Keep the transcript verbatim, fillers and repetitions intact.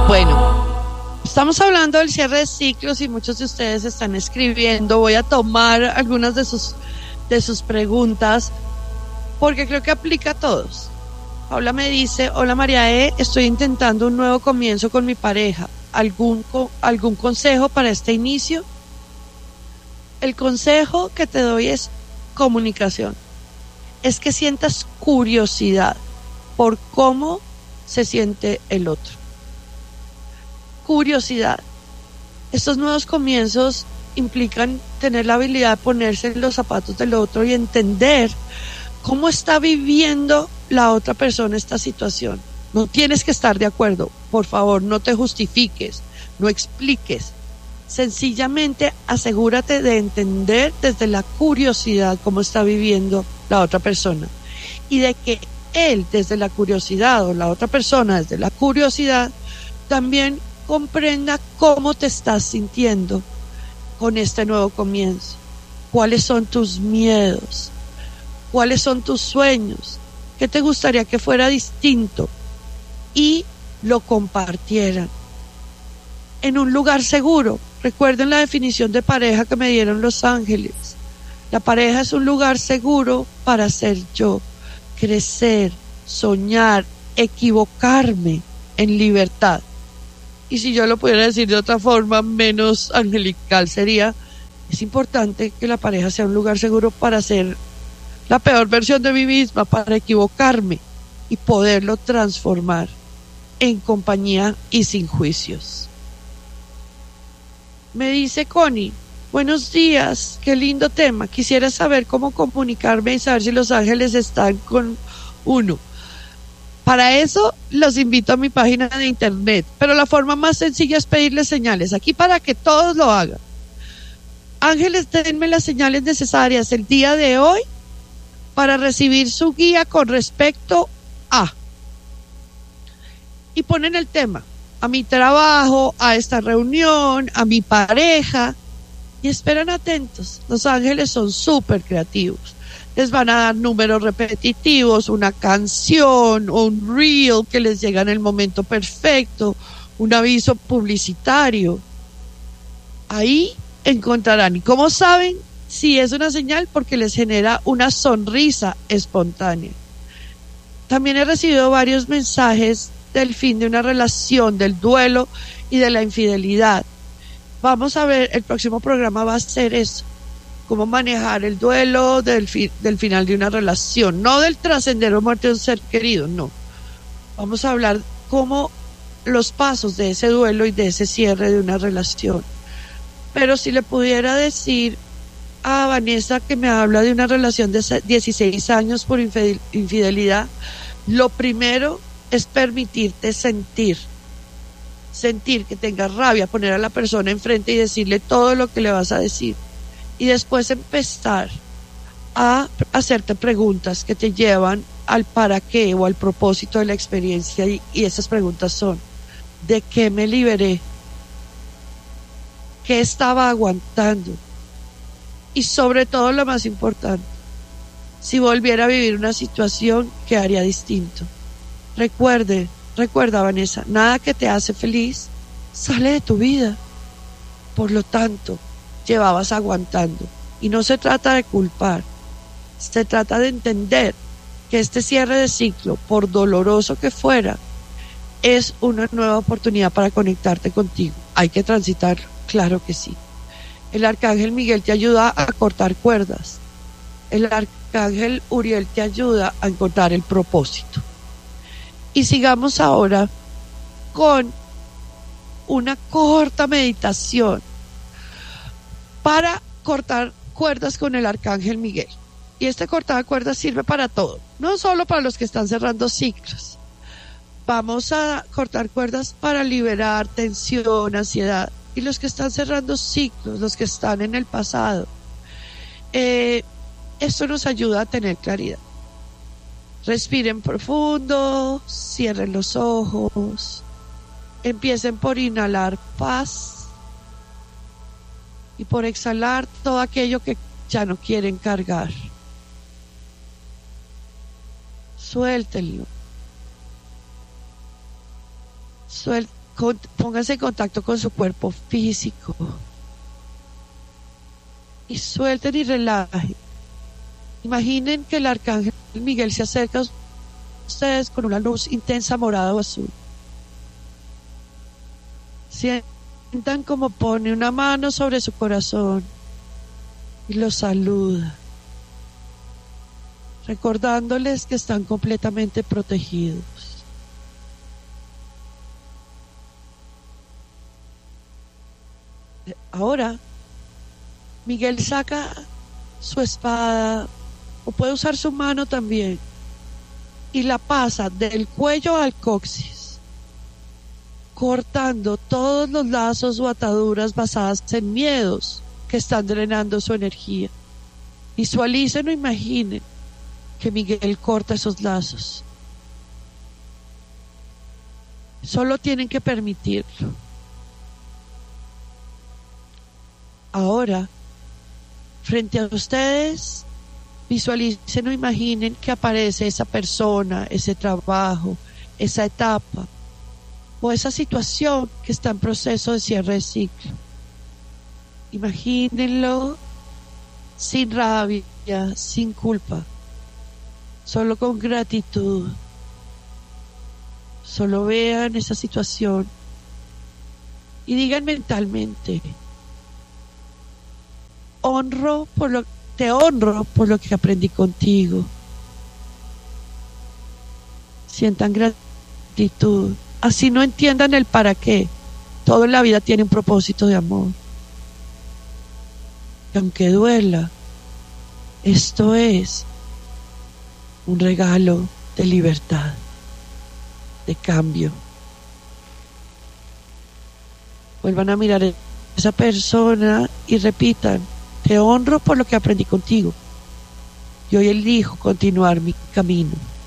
Bueno, estamos hablando del cierre de ciclos y muchos de ustedes están escribiendo. Voy a tomar algunas de sus, de sus preguntas porque creo que aplica a todos. Paula me dice: hola María E., estoy intentando un nuevo comienzo con mi pareja. ¿Algún, algún consejo para este inicio? El consejo que te doy es comunicación. Es que sientas curiosidad por cómo se siente el otro. Curiosidad. Estos nuevos comienzos implican tener la habilidad de ponerse en los zapatos del otro y entender cómo está viviendo la otra persona esta situación. No tienes que estar de acuerdo. Por favor, no te justifiques, no expliques. Sencillamente asegúrate de entender desde la curiosidad cómo está viviendo la otra persona y de que él desde la curiosidad o la otra persona desde la curiosidad también comprenda cómo te estás sintiendo con este nuevo comienzo. ¿Cuáles son tus miedos? ¿Cuáles son tus sueños? ¿Qué te gustaría que fuera distinto? Y lo compartieran en un lugar seguro. Recuerden la definición de pareja que me dieron los ángeles. La pareja es un lugar seguro para ser yo, crecer, soñar, equivocarme en libertad. Y si yo lo pudiera decir de otra forma menos angelical sería: es importante que la pareja sea un lugar seguro para ser la peor versión de mí misma, para equivocarme y poderlo transformar en compañía y sin juicios. Me dice Connie: buenos días, qué lindo tema. Quisiera saber cómo comunicarme y saber si los ángeles están con uno. Para eso los invito a mi página de internet, pero la forma más sencilla es pedirles señales, aquí para que todos lo hagan. Ángeles, denme las señales necesarias el día de hoy para recibir su guía con respecto a... Y ponen el tema: a mi trabajo, a esta reunión, a mi pareja, y esperan atentos. Los ángeles son súper creativos. Les van a dar números repetitivos, una canción o un reel que les llega en el momento perfecto, un aviso publicitario. Ahí encontrarán. ¿Y cómo saben si es una señal? Porque les genera una sonrisa espontánea. También he recibido varios mensajes del fin de una relación, del duelo y de la infidelidad. Vamos a ver, el próximo programa va a ser eso: cómo manejar el duelo del, fi- del final de una relación, no del trascender o muerte de un ser querido, no. Vamos a hablar cómo los pasos de ese duelo y de ese cierre de una relación. Pero si le pudiera decir a Vanessa, que me habla de una relación de dieciséis años por infidel- infidelidad, lo primero es permitirte sentir, sentir que tengas rabia, poner a la persona enfrente y decirle todo lo que le vas a decir. Y después empezar a hacerte preguntas que te llevan al para qué o al propósito de la experiencia. Y, y esas preguntas son: ¿de qué me liberé? ¿Qué estaba aguantando? Y sobre todo, lo más importante, si volviera a vivir una situación, ¿qué haría distinto? Recuerde, recuerda Vanessa, nada que te hace feliz sale de tu vida. Por lo tanto, llevabas aguantando. Y no se trata de culpar, se trata de entender que este cierre de ciclo, por doloroso que fuera, es una nueva oportunidad para conectarte contigo. Hay que transitarlo, claro que sí. El arcángel Miguel te ayuda a cortar cuerdas. El arcángel Uriel te ayuda a encontrar el propósito. Y sigamos ahora con una corta meditación para cortar cuerdas con el arcángel Miguel. Y este cortar cuerdas sirve para todo, no solo para los que están cerrando ciclos. Vamos a cortar cuerdas para liberar tensión, ansiedad. Y los que están cerrando ciclos, los que están en el pasado, eh, esto nos ayuda a tener claridad. Respiren profundo, cierren los ojos, empiecen por inhalar paz y por exhalar todo aquello que ya no quieren cargar. Suéltenlo. Suel- con, pónganse en contacto con su cuerpo físico y suelten y relajen. Imaginen que el arcángel Miguel se acerca a ustedes con una luz intensa morada o azul. Sientan como pone una mano sobre su corazón y los saluda, recordándoles que están completamente protegidos. Ahora, Miguel saca su espada, o puede usar su mano también, y la pasa del cuello al coxis, cortando todos los lazos o ataduras basadas en miedos que están drenando su energía. Visualicen o imaginen que Miguel corta esos lazos. Solo tienen que permitirlo. Ahora, frente a ustedes, visualicen o imaginen que aparece esa persona, ese trabajo, esa etapa o esa situación que está en proceso de cierre de ciclo. Imagínenlo sin rabia, sin culpa, solo con gratitud. Solo vean esa situación y digan mentalmente: honro por lo, te honro por lo que aprendí contigo. Sientan gratitud, así no entiendan el para qué. Todo en la vida tiene un propósito de amor. Y aunque duela, esto es un regalo de libertad, de cambio. Vuelvan a mirar a esa persona y repitan: te honro por lo que aprendí contigo y hoy elijo continuar mi camino.